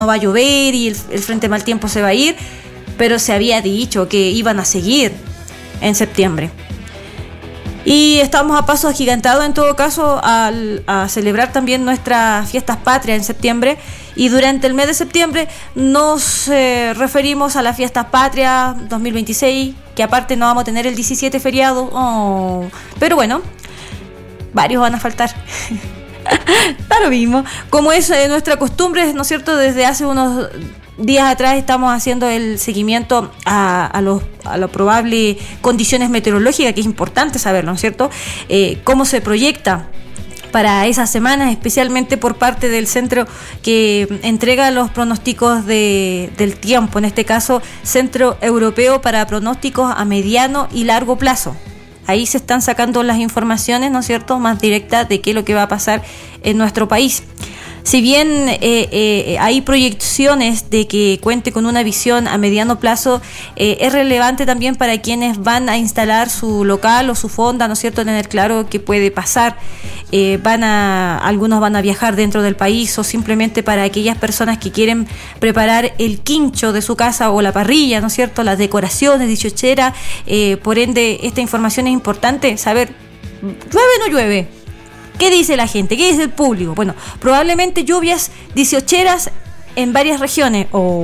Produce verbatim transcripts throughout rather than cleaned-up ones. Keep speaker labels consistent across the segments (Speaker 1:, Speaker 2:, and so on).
Speaker 1: no va a llover y el, el frente mal tiempo se va a ir, pero se había dicho que iban a seguir en septiembre. Y estamos a paso agigantado en todo caso al, a celebrar también nuestras fiestas patrias en septiembre, y durante el mes de septiembre nos eh, referimos a las fiestas patrias dos mil veintiséis, que aparte no vamos a tener el diecisiete feriado, oh, pero bueno, varios van a faltar. Está lo mismo, como es eh, nuestra costumbre, ¿no es cierto? Desde hace unos días atrás estamos haciendo el seguimiento a, a los a las probables condiciones meteorológicas, que es importante saberlo, ¿no es cierto? Eh, cómo se proyecta para esas semanas, especialmente por parte del centro que entrega los pronósticos de, del tiempo, en este caso Centro Europeo para Pronósticos a Mediano y Largo Plazo. Ahí se están sacando las informaciones, ¿no es cierto?, más directas de qué es lo que va a pasar en nuestro país. Si bien eh, eh, hay proyecciones de que cuente con una visión a mediano plazo, eh, es relevante también para quienes van a instalar su local o su fonda, ¿no es cierto?, tener claro qué puede pasar. Eh, van a, algunos van a viajar dentro del país, o simplemente para aquellas personas que quieren preparar el quincho de su casa o la parrilla, ¿no es cierto?, las decoraciones, dieciochera. Eh, por ende, esta información es importante saber, ¿llueve o no llueve? ¿Qué dice la gente? ¿Qué dice el público? Bueno, probablemente lluvias dieciocheras en varias regiones. Oh.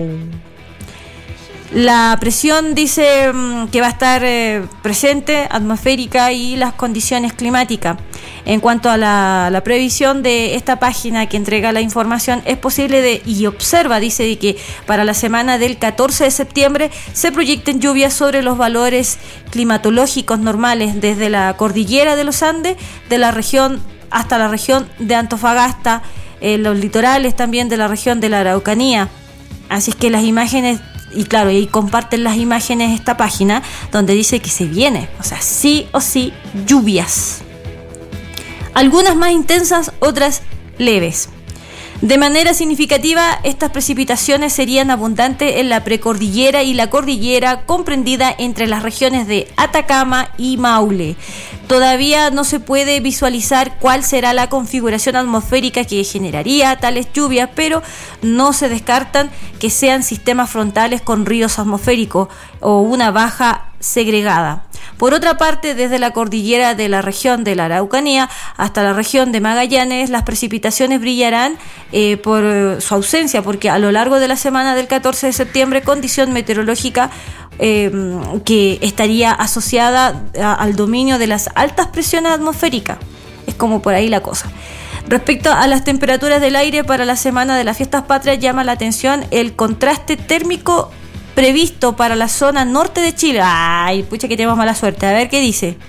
Speaker 1: La presión dice mmm, que va a estar eh, presente, atmosférica, y las condiciones climáticas. En cuanto a la, la previsión de esta página que entrega la información, es posible de, y observa, dice, de que para la semana del catorce de septiembre se proyecten lluvias sobre los valores climatológicos normales desde la cordillera de los Andes, de la región hasta la región de Antofagasta, eh, los litorales también de la región de la Araucanía. Así es que las imágenes, y claro, y comparten las imágenes esta página donde dice que se viene, o sea, sí o sí, lluvias. Algunas más intensas, otras leves. De manera significativa, estas precipitaciones serían abundantes en la precordillera y la cordillera comprendida entre las regiones de Atacama y Maule. Todavía no se puede visualizar cuál será la configuración atmosférica que generaría tales lluvias, pero no se descartan que sean sistemas frontales con ríos atmosféricos o una baja segregada. Por otra parte, desde la cordillera de la región de la Araucanía hasta la región de Magallanes, las precipitaciones brillarán eh, por eh, su ausencia, porque a lo largo de la semana del catorce de septiembre, condición meteorológica eh, que estaría asociada a, al dominio de las altas presiones atmosféricas. Es como por ahí la cosa. Respecto a las temperaturas del aire para la semana de las fiestas patrias, llama la atención el contraste térmico previsto para la zona norte de Chile. Ay, pucha, que tenemos mala suerte. A ver qué dice.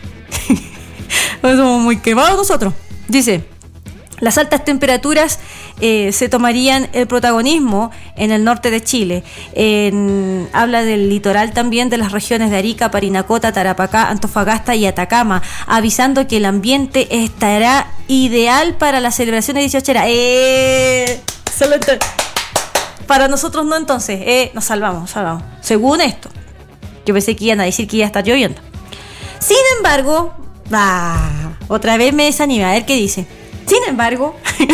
Speaker 1: Somos muy quemados nosotros. Dice: las altas temperaturas eh, se tomarían el protagonismo en el norte de Chile. En, habla del litoral también, de las regiones de Arica, Parinacota, Tarapacá, Antofagasta y Atacama, avisando que el ambiente estará ideal para las celebraciones dieciocheras. ¡Eh! Solo ent- para nosotros no, entonces, eh, nos salvamos, nos salvamos. Según esto, yo pensé que iban a decir que iba a estar lloviendo. Sin embargo, ah, otra vez me desanima, a ver qué dice. Sin embargo,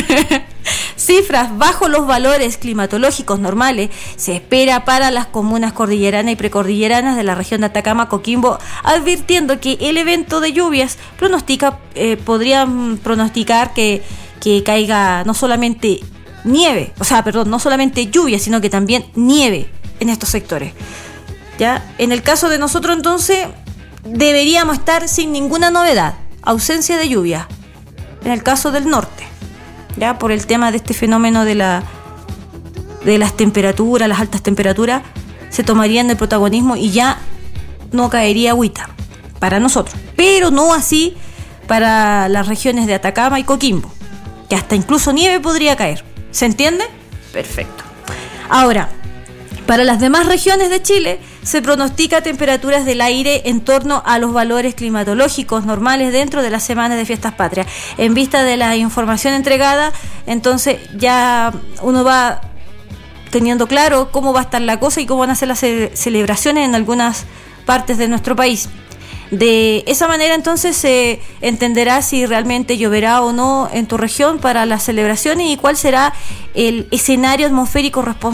Speaker 1: cifras bajo los valores climatológicos normales se espera para las comunas cordilleranas y precordilleranas de la región de Atacama, Coquimbo, advirtiendo que el evento de lluvias pronostica, eh, podrían pronosticar que, que caiga no solamente nieve, o sea, perdón, no solamente lluvia, sino que también nieve en estos sectores. Ya, en el caso de nosotros, entonces, deberíamos estar sin ninguna novedad, ausencia de lluvia. En el caso del norte, ya, por el tema de este fenómeno de la de las temperaturas, las altas temperaturas, se tomarían el protagonismo y ya no caería agüita para nosotros. Pero no así para las regiones de Atacama y Coquimbo, que hasta incluso nieve podría caer. ¿Se entiende? Perfecto. Ahora, para las demás regiones de Chile se pronostica temperaturas del aire en torno a los valores climatológicos normales dentro de las semanas de fiestas patrias. En vista de la información entregada, entonces ya uno va teniendo claro cómo va a estar la cosa y cómo van a ser las ce- celebraciones en algunas partes de nuestro país. De esa manera entonces se entenderá si realmente lloverá o no en tu región para las celebraciones y cuál será el escenario atmosférico responsable